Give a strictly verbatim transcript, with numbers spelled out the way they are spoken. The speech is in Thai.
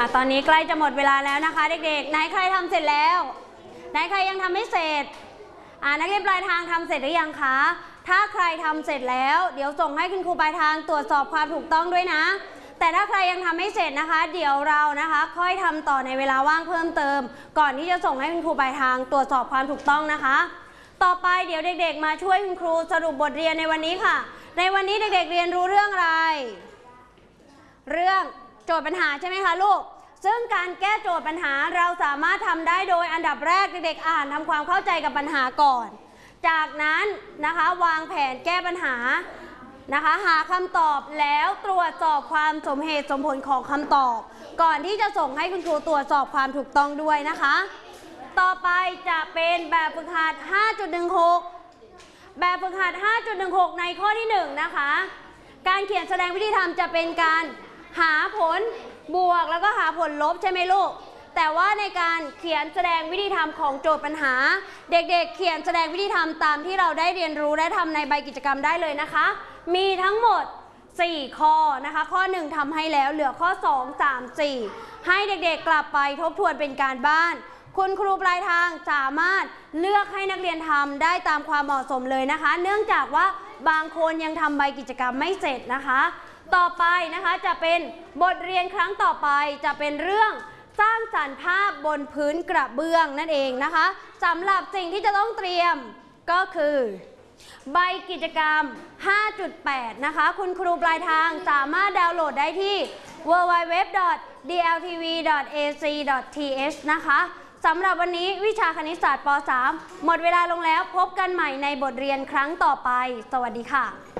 อ่ะตอนนี้ใกล้จะหมดเวลาแล้วนะคะเด็กๆไหนใครทำเสร็จแล้วไหนใครยังทำไม่เสร็จอ่านักเรียนปลายทางทำเสร็จหรือยังคะถ้าใครทำเสร็จแล้วเดี๋ยวส่งให้คุณครูปลายทางตรวจสอบความถูกต้องด้วยนะแต่ถ้าใครยังทำไม่เสร็จนะคะเดี๋ยวเรานะคะค่อยทำต่อในเวลาว่างเพิ่มเติมก่อนที่จะส่งให้คุณครูปลายทางตรวจสอบความถูกต้องนะคะต่อไปเดี๋ยวเด็กๆมาช่วยคุณครูสรุปบทเรียนในวันนี้ค่ะในวันนี้เด็กๆเรียนรู้เรื่องอะไรเรื่องโจทย์ปัญหาใช่ไหมคะลูกซึ่งการแก้โจทย์ปัญหาเราสามารถทำได้โดยอันดับแรกเด็กๆอ่านทำความเข้าใจกับปัญหาก่อนจากนั้นนะคะวางแผนแก้ปัญหานะคะหาคำตอบแล้วตรวจสอบความสมเหตุสมผลของคำตอบก่อนที่จะส่งให้คุณครูตรวจสอบความถูกต้องด้วยนะคะต่อไปจะเป็นแบบฝึกหัด ห้าจุดหนึ่งหก แบบฝึกหัด ห้าจุดหนึ่งหก ในข้อที่หนึ่งนะคะการเขียนแสดงวิธีทำจะเป็นการหาผลบวกแล้วก็หาผลลบใช่ไหมลูกแต่ว่าในการเขียนแสดงวิธีทำของโจทย์ปัญหาเด็กๆ เ, เขียนแสดงวิธีทำตามที่เราได้เรียนรู้และทำในใบกิจกรรมได้เลยนะคะมีทั้งหมดสี่ข้อนะคะข้อหนึ่งทำให้แล้วเหลือข้อสอง สาม สี่ให้เด็กๆกลับไปทบทวนเป็นการบ้านคุณครูปลายทางสามารถเลือกให้นักเรียนทำได้ตามความเหมาะสมเลยนะคะเนื่องจากว่าบางคนยังทำใบกิจกรรมไม่เสร็จนะคะต่อไปนะคะจะเป็นบทเรียนครั้งต่อไปจะเป็นเรื่องสร้างสรรค์ภาพบนพื้นกระเบื้องนั่นเองนะคะสำหรับสิ่งที่จะต้องเตรียมก็คือใบกิจกรรม ห้าจุดแปด นะคะคุณครูปลายทางสามารถดาวน์โหลดได้ที่ ดับเบิลยู ดับเบิลยู ดับเบิลยู ดอท ดี แอล ที วี ดอท เอ ซี ดอท ที เอช นะคะสำหรับวันนี้วิชาคณิตศาสตร์ป .สาม หมดเวลาลงแล้วพบกันใหม่ในบทเรียนครั้งต่อไปสวัสดีค่ะ